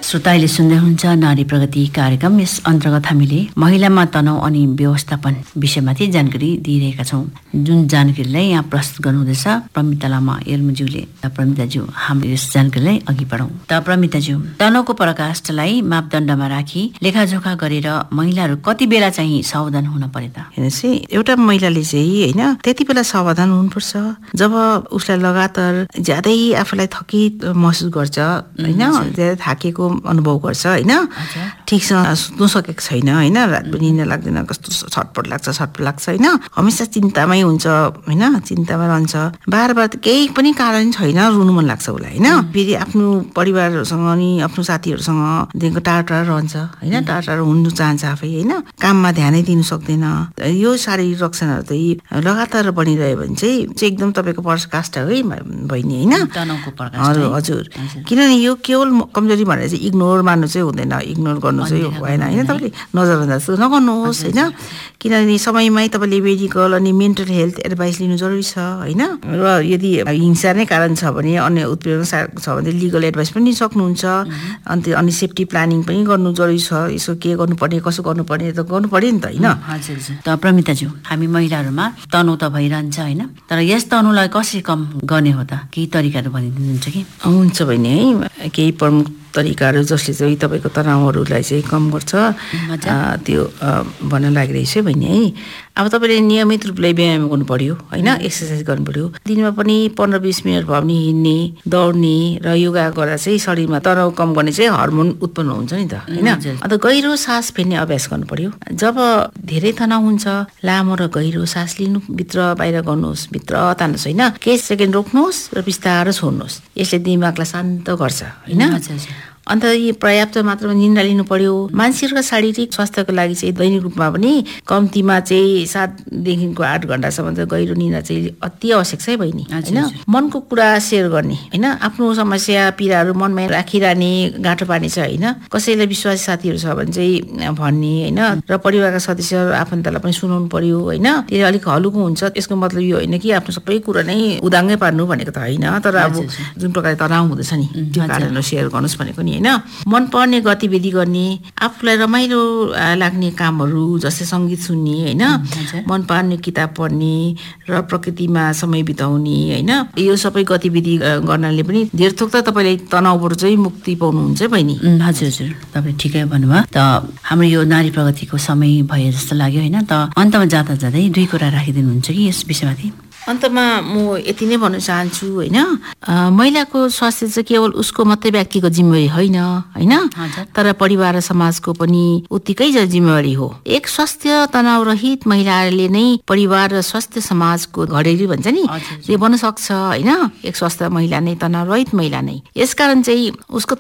श्रोताले सुन्दै हुनुहुन्छ नारी प्रगति कार्यक्रम। यस अन्तर्गत हामीले महिलामा तनाव अनि व्यवस्थापन विषयमाथि जानकारी दिइरहेका छौँ, जुन जानकारीलाई यहाँ प्रस्तुत गर्नुहुँदैछ प्रमिता लामा एल्मुज्यूले। प्रमिताज्यू, हामी यस जानकारीलाई अघि बढाउँ। त प्रमिताज्यू, तनावको पराकाष्ठलाई मापदण्डमा राखी लेखाजोखा गरेर महिलाहरू कति बेला चाहिँ सावधान हुन पर्यो त? हेर्नुहोस् है, एउटा महिलाले चाहिँ होइन त्यति बेला सावधान हुनुपर्छ जब उसलाई लगातार ज्यादै आफूलाई थकित महसुस गर्छ, होइन ज्यादै थाकेको अनुभव गर्छ, होइन ठिकसँग सुत्नु सकेको छैन, होइन रात पनि निद्रा लाग्दैन, कस्तो छटपट लाग्छ, होइन हमेसा चिन्तामै हुन्छ, होइन चिन्तामा रहन्छ, बार केही पनि कारण छैन रुनु मन लाग्छ उसलाई, होइन फेरि आफ्नो परिवारसँग अनि आफ्नो साथीहरूसँगदेखिको टाढा रहन्छ, होइन टाढा हुनु चाहन्छ आफै, होइन काममा ध्यानै दिनु सक्दैन। यो शारीरिक लक्षणहरू चाहिँ लगातार बढिरह्यो भने चाहिँ एकदम तपाईँको पराकाष्ठ है बहिनी, होइन हजुर। किनभने यो केवल कमजोरी भनेर चाहिँ इग्नोर मान्नु चाहिँ हुँदैन, इग्नोर गर्नु चाहिँ भएन, होइन तपाईँले नजरअन्दाज नगर्नुहोस्, होइन किनभने समयमै तपाईँले मेडिकल अनि मेन्टल हेल्थ एडभाइस लिनु जरुरी छ, होइन र यदि हिंसा नै कारण छ भने अन्य उत्पीडन छ भने लिगल एडभाइस पनि लिन सक्नुहुन्छ। अनि सेफ्टी प्लानिङ पनि गर्नु जरुरी छ, यसो के गर्नुपर्ने कसो गर्नुपर्ने त गर्नु पर्यो नि त, होइन। हजुर। त प्रमिताज्यू, हामी महिलाहरूमा तनाव त भइरहन्छ, होइन तर यस तनावलाई कसरी कम गर्ने हो त? केही तरिकाहरू भनिदिनुहुन्छ कि? हुन्छ बहिनी, है केही प्रमुख तरिकाहरू जसले चाहिँ तपाईँको तनावहरूलाई चाहिँ कम गर्छ त्यो भन्न लागिरहेछ बहिनी, है। अब तपाईँले नियमित रूपले व्यायाम गर्नु पर्यो, होइन एक्सर्साइज गर्नु पर्यो। दिनमा पनि 15-20 मिनट भए पनि हिँड्ने, दौड्ने र योगा गर्दा चाहिँ शरीरमा तनाव कम गर्ने चाहिँ हर्मोन उत्पन्न हुन्छ नि त, होइन। अन्त गहिरो सास फेर्ने अभ्यास गर्नु पर्यो। जब धेरै तनाव हुन्छ लामो र गहिरो सास लिनु, भित्र बाहिर गर्नुहोस्, भित्र तान्नुहोस्, होइन केही सेकेन्ड रोक्नुहोस् र बिस्तारो छोड्नुहोस्। यसले दिमागलाई शान्त गर्छ, होइन। अन्त यी पर्याप्त मात्रामा निद्रा लिनु पर्यो। मानसिक र शारीरिक स्वास्थ्यको लागि चाहिँ दैनिक रूपमा पनि कम्तीमा चाहिँ 7 देखिको 8 घण्टासम्म चाहिँ गहिरो निद्रा चाहिँ अति आवश्यक छ है बहिनी, होइन। मनको कुरा सेयर गर्ने, होइन आफ्नो समस्या पीडाहरू मनमै राखिरहने गाँठो पार्ने छ, होइन कसैलाई विश्वासी साथीहरू छ भने चाहिँ भन्ने, होइन र परिवारका सदस्य आफन्तलाई पनि सुनाउनु पर्यो, होइन त्यसले अलिक हलुको हुन्छ। यसको मतलब यो होइन कि आफ्नो सबै कुरा नै उदाङ्गै पार्नु भनेको त होइन, तर अब जुन प्रकारले तनाव हुँदैछ नि त्यो कारणले सेयर गर्नुहोस् भनेको नि, होइन। मन पर्ने गतिविधि गर्ने, आफूलाई रमाइलो लाग्ने कामहरू जस्तै सङ्गीत सुन्ने, होइन मन पर्ने किताब पढ्ने र प्रकृतिमा समय बिताउने, होइन यो सबै गतिविधि गर्नाले पनि धेर थोक त तपाईँले तनावबाट चाहिँ मुक्ति पाउनुहुन्छ बहिनी। हजुर, तपाईँले ठिकै भन्नुभयो। त हाम्रो यो नारी प्रगतिको समय भयो जस्तो लाग्यो, होइन त अन्तमा जाँदै 2 कुरा राखिदिनुहुन्छ कि यस विषयमाथि? अन्तमा म यति नै भन्न चाहन्छु, होइन महिलाको स्वास्थ्य चाहिँ केवल उसको मात्रै व्यक्तिगत जिम्मेवारी होइन, होइन तर परिवार र समाजको पनि उत्तिकै जिम्मेवारी हो। एक स्वस्थ तनाव रहित महिलाले नै परिवार र स्वस्थ समाजको घडेरी भन्छ नि त्यो बन्न सक्छ, होइन एक स्वस्थ महिला नै तनाव रहित महिला नै। यसकारण चाहिँ उसको